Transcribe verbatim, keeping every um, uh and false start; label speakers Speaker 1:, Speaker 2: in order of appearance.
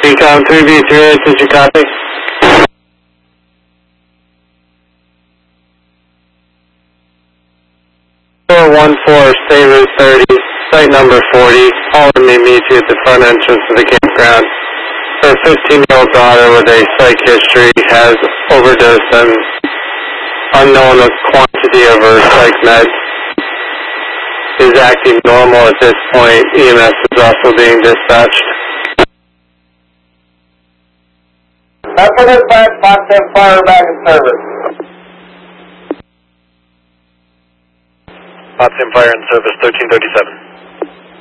Speaker 1: Recon three B zero, did you copy? four one four, stay Route thirty, site number forty. Caller may meet you at the front entrance of the campground. Her fifteen-year-old daughter with a psych history has overdosed on unknown quantity of her psych meds. Is acting normal at this point. E M S is also being dispatched.
Speaker 2: After this back, Fox ten Fire back in service.
Speaker 3: Fox ten Fire in service, thirteen thirty-seven.